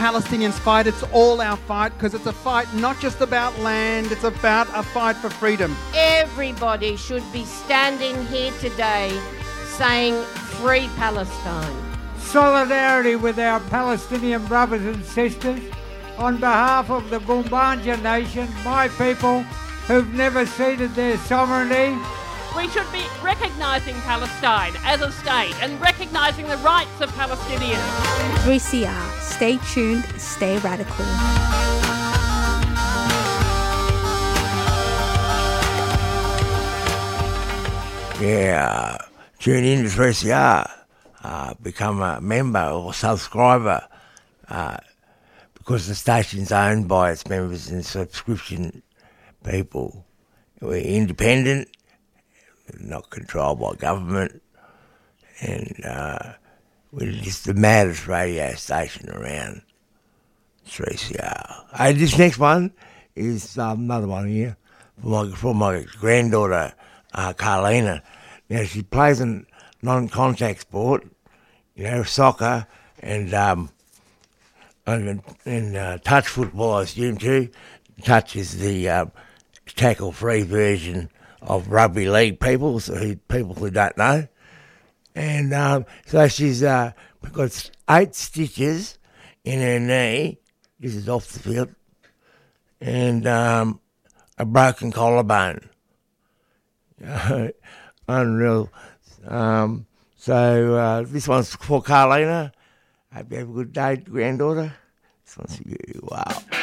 Palestinians fight, it's all our fight, because it's a fight not just about land, it's about a fight for freedom. Everybody should be standing here today saying, Free Palestine. Solidarity with our Palestinian brothers and sisters. On behalf of the Gumbaynggirr Nation, my people who've never ceded their sovereignty. We should be recognising Palestine as a state and recognising the rights of Palestinians. 3CR. Stay tuned, stay radical. Yeah, tune in to 3CR. Become a member or subscriber because the station's owned by its members and subscription people. We're independent, not controlled by government, and we're just the maddest radio station around. 3CR. Hey, this next one is another one here for my granddaughter, Carlina. Now, she plays a non-contact sport, soccer and touch football, I assume too. Touch is the tackle-free version of rugby league people who don't know. And so she's got 8 stitches in her knee. This is off the field. And a broken collarbone. Unreal. So this one's for Carlina. Hope you have a good day, granddaughter. This one's for you. Wow.